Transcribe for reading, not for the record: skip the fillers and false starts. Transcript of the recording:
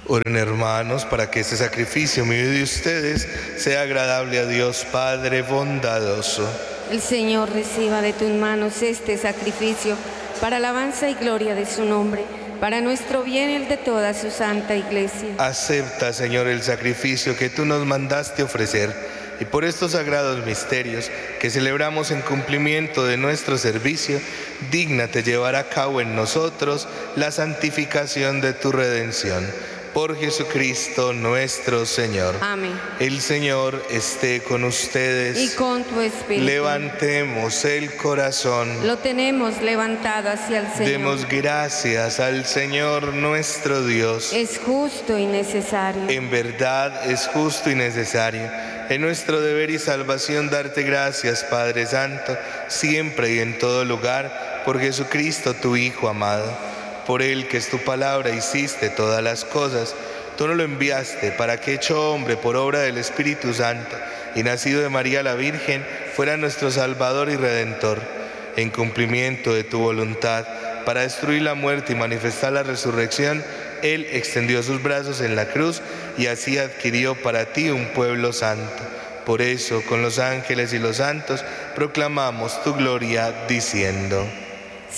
Oren, hermanos, para que este sacrificio mío y de ustedes sea agradable a Dios Padre bondadoso. El Señor reciba de tus manos este sacrificio para alabanza y gloria de su nombre, para nuestro bien y el de toda su santa Iglesia. Acepta, Señor, el sacrificio que tú nos mandaste ofrecer, y por estos sagrados misterios que celebramos en cumplimiento de nuestro servicio, dígnate llevar a cabo en nosotros la santificación de tu redención. Por Jesucristo nuestro Señor. Amén. El Señor esté con ustedes. Y con tu espíritu. Levantemos el corazón. Lo tenemos levantado hacia el Señor. Demos gracias al Señor nuestro Dios. Es justo y necesario. En verdad es justo y necesario. Es nuestro deber y salvación darte gracias, Padre Santo, siempre y en todo lugar, por Jesucristo tu Hijo amado. Por Él, que es tu palabra, hiciste todas las cosas. Tú nos lo enviaste para que, hecho hombre por obra del Espíritu Santo y nacido de María la Virgen, fuera nuestro Salvador y Redentor. En cumplimiento de tu voluntad, para destruir la muerte y manifestar la resurrección, Él extendió sus brazos en la cruz y así adquirió para ti un pueblo santo. Por eso, con los ángeles y los santos, proclamamos tu gloria, diciendo: